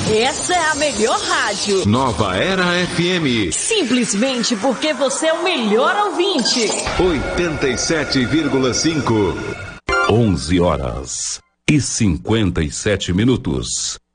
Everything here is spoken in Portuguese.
Essa é a melhor rádio. Nova Era FM. Simplesmente porque você é o melhor ouvinte. 87,5. 11h57.